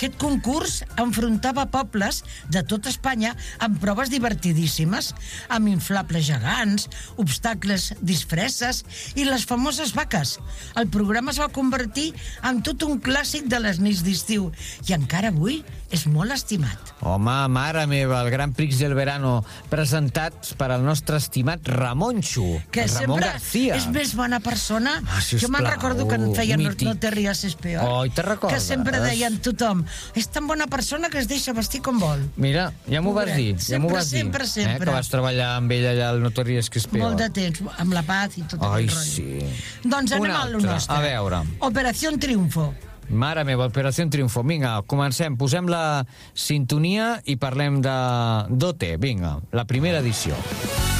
Aquest concurs enfrontava pobles de tot Espanya amb proves divertidíssimes, amb inflables gegants, obstacles disfresses i les famoses vaques. El programa es va convertir en tot un clàssic de les nits d'estiu i encara avui és molt estimat. Home, mare meva, el Gran Prix del Verano, presentat per al nostre estimat Ramonxo, Que Ramon sempre García. és més bona persona. Sisplau, Jo me'n recordo que en feia mític. No te rías es peor. Oh, i te recordes? Que sempre deien tothom, és tan bona persona que es deixa vestir com vol. Mira, ja m'ho vas dir. Ja m'ho vas dir. Sempre. Que vas treballar amb ell allà al Notorious que és peor. Molt de temps, amb la Paz i tot Ai, el rotllo. sí. Doncs anem Una a lo altra, nostre. a veure. Operació Triunfo. Mare meva, Operació Triunfo. Vinga, comencem. Posem la sintonia i parlem de d'OT. Vinga, la primera edició.